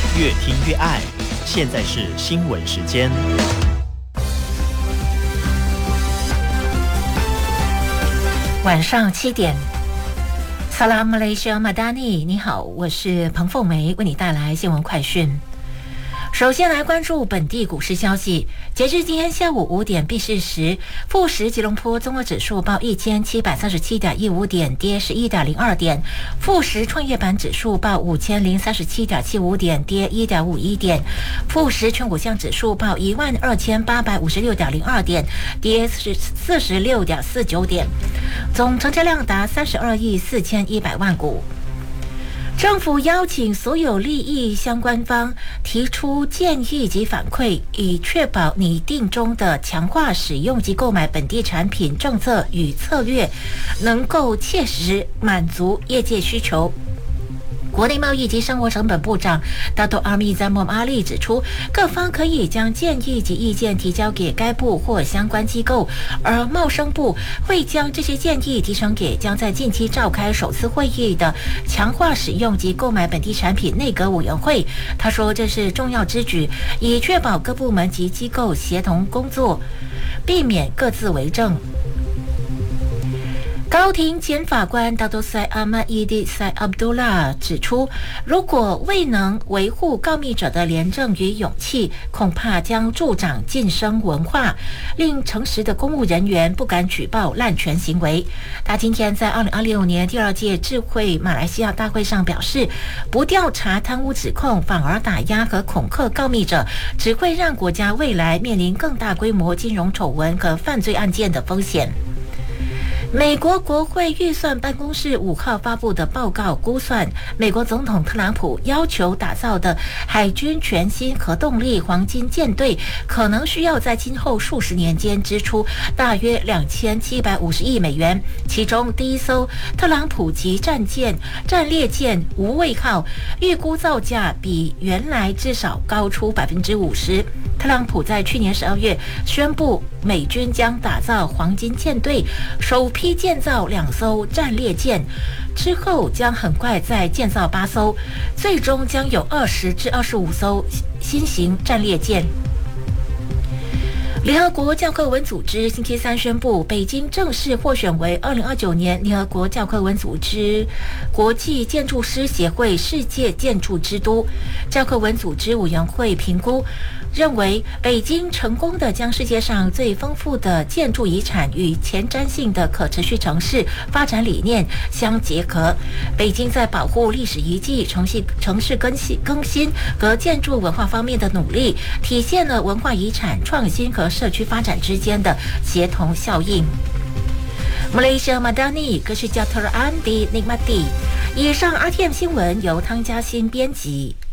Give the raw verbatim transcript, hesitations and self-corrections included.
越听越爱。现在是新闻时间。 晚上七点。萨拉马来西亚马达尼，你好，我是彭凤梅，为你带来新闻快讯。首先来关注本地股市消息。截至今天下午五点闭市时，富时吉隆坡综合指数报一千七百三十七点一五点，跌十一点零二点；富时创业板指数报五千零三十七点七五点，跌一点五一点；富时全股项指数报一万二千八百五十六点零二点，跌四十六点四九点。总成交量达三十二亿四千一百万股。政府邀请所有利益相关方提出建议及反馈，以确保拟定中的强化使用及购买本地产品政策与策略能够切实满足业界需求。国内贸易及生活成本部长大多阿米赞莫阿利指出，各方可以将建议及意见提交给该部或相关机构，而贸生部会将这些建议提呈给将在近期召开首次会议的强化使用及购买本地产品内阁委员会。他说，这是重要之举，以确保各部门及机构协同工作，避免各自为政。高庭前法官大多塞阿曼伊迪塞阿卜杜拉指出，如果未能维护告密者的廉政与勇气，恐怕将助长晋升文化，令诚实的公务人员不敢举报滥权行为。他今天在二零二六年第二届智慧马来西亚大会上表示，不调查贪污指控，反而打压和恐吓告密者，只会让国家未来面临更大规模金融丑闻和犯罪案件的风险。美国国会预算办公室五号发布的报告估算，美国总统特朗普要求打造的海军全新核动力黄金舰队，可能需要在今后数十年间支出大约两千七百五十亿美元。其中第一艘特朗普级战舰战列舰无畏号预估造价比原来至少高出百分之五十。特朗普在去年十二月宣布，美军将打造黄金舰队，首批建造两艘战列舰，之后将很快再建造八艘，最终将有二十至二十五艘新型战列舰。联合国教科文组织星期三宣布，北京正式获选为二零二九年联合国教科文组织国际建筑师协会世界建筑之都。教科文组织委员会评估认为，北京成功地将世界上最丰富的建筑遗产与前瞻性的可持续城市发展理念相结合。北京在保护历史遗迹、城市城市更新更新和建筑文化方面的努力，体现了文化遗产创新和社区发展之间的协同效应。马来西亚马达尼，格是加特尔安迪尼马蒂。以上 R T M 新闻由汤嘉欣编辑。